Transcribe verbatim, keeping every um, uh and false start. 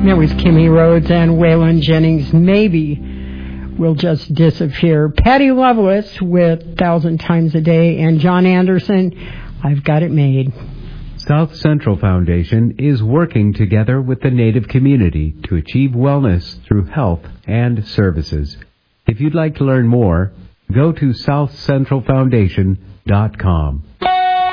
That was Kimmy Rhodes and Waylon Jennings. Maybe we'll just disappear. Patty Loveless with Thousand Times a Day, and John Anderson, I've Got It Made. South Central Foundation is working together with the Native community to achieve wellness through health and services. If you'd like to learn more, go to south central foundation dot com.